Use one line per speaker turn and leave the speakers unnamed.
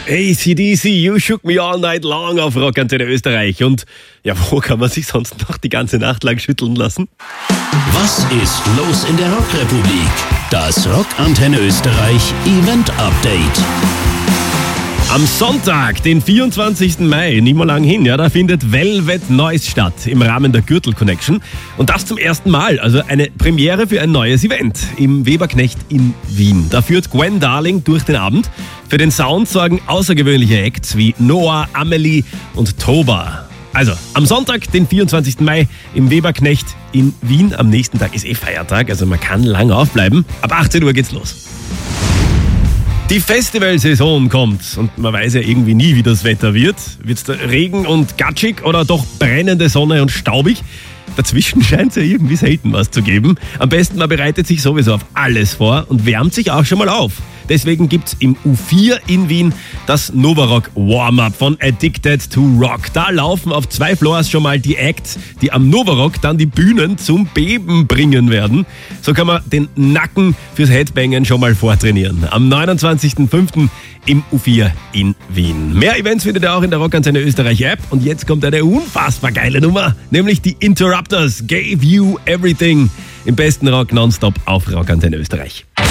AC/DC, You Shook Me All Night Long auf Rockantenne Österreich. Und ja, wo kann man sich sonst noch die ganze Nacht lang schütteln lassen?
Was ist los in der Rockrepublik? Das Rockantenne Österreich Event Update.
Am Sonntag, den 24. Mai, nicht mehr lang hin, ja, da findet Velvet Noise statt im Rahmen der Gürtel Connection. Und das zum ersten Mal, also eine Premiere für ein neues Event im Weberknecht in Wien. Da führt Gwen Darling durch den Abend. Für den Sound sorgen außergewöhnliche Acts wie Noah, Amelie und Toba. Also am Sonntag, den 24. Mai im Weberknecht in Wien. Am nächsten Tag ist Feiertag, also man kann lang aufbleiben. Ab 18 Uhr geht's los. Die Festivalsaison kommt und man weiß ja irgendwie nie, wie das Wetter wird. Wird's da Regen und gatschig oder doch brennende Sonne und staubig? Dazwischen scheint es ja irgendwie selten was zu geben. Am besten, man bereitet sich sowieso auf alles vor und wärmt sich auch schon mal auf. Deswegen gibt's im U4 in Wien das Novarock Warm-Up von Addicted to Rock. Da laufen auf 2 Floors schon mal die Acts, die am Novarock dann die Bühnen zum Beben bringen werden. So kann man den Nacken fürs Headbangen schon mal vortrainieren. Am 29.05. im U4 in Wien. Mehr Events findet ihr auch in der Rockantenne Österreich App. Und jetzt kommt eine unfassbar geile Nummer, nämlich die Interrupters Gave You Everything. Im besten Rock nonstop auf Rockantenne Österreich.